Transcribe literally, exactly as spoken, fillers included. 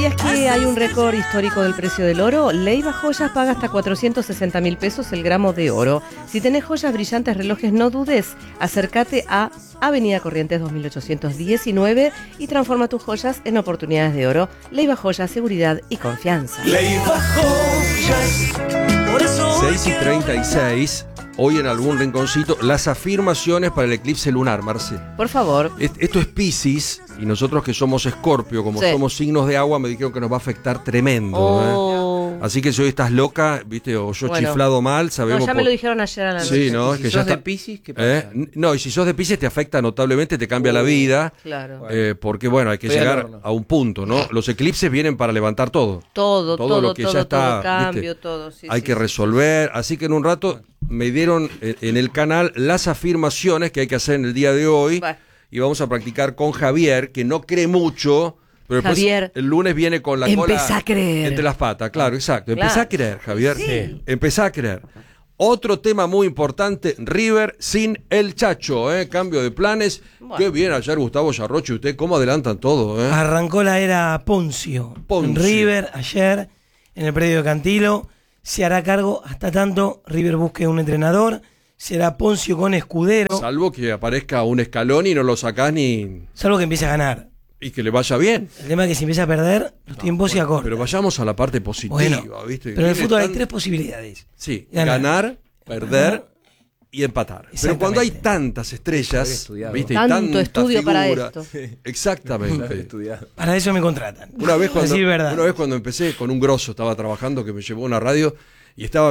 ¿Sabías que hay un récord histórico del precio del oro? Leiva Joyas paga hasta cuatrocientos sesenta mil pesos el gramo de oro. Si tenés joyas brillantes, relojes, no dudes. Acércate a Avenida Corrientes dos mil ochocientos diecinueve y transforma tus joyas en oportunidades de oro. Leiva Joyas, seguridad y confianza. Leiva Joyas, por eso seis y treinta y seis, hoy en algún rinconcito, las afirmaciones para el eclipse lunar, Marce. Por favor. Esto es Piscis y nosotros que somos Escorpio, como Sí. somos signos de agua, me dijeron que nos va a afectar tremendo. Oh. ¿eh? Así que si hoy estás loca, viste, o yo Bueno. chiflado mal, sabemos. No, ya me por- lo dijeron ayer a la noche. Sí, no, es Si que sos ya de está. Piscis, ¿qué pasa? ¿Eh? No, y si sos de Piscis te afecta notablemente, te cambia la vida. Claro. eh, porque bueno, hay que Estoy al llegar horno. a un punto, ¿no? Los eclipses vienen para levantar todo. Todo, todo todo, lo que todo, ya está, todo, cambio, ¿viste? todo. Sí, Hay sí, que sí, resolver, así que en un rato me dieron eh, en el canal las afirmaciones que hay que hacer en el día de hoy. Bueno. Y vamos a practicar con Javier, que no cree mucho, pero después Javier, el lunes viene con la empezá cola a creer. entre las patas, claro, exacto. Claro. Empezá a creer, Javier. Sí. Empezá a creer. Otro tema muy importante, River sin el Chacho, ¿eh? Cambio de planes. Bueno. Qué bien ayer Gustavo Yarroche, usted cómo adelantan todo, ¿eh? Arrancó la era Poncio. Poncio. En River, ayer, en el predio de Cantilo. Se hará cargo hasta tanto River busque un entrenador. Será Poncio con Escudero. Salvo que aparezca un escalón y no lo sacás ni... Salvo que empiece a ganar. y que le vaya bien. El tema es que si empieza a perder, los tiempos se acortan. Pero vayamos a la parte positiva, Bueno, ¿viste? pero en el Viene fútbol hay tan- tres posibilidades. Sí, Ganar. ganar, perder Ganar. y empatar. Pero Exactamente. cuando hay tantas estrellas, estudiado. ¿viste? Y Tanto tanta estudio para figura- esto. Exactamente. Estudiado. Para eso me contratan. Una vez, cuando, Decir verdad. una vez cuando empecé con un grosso, estaba trabajando, que me llevó a una radio y estaba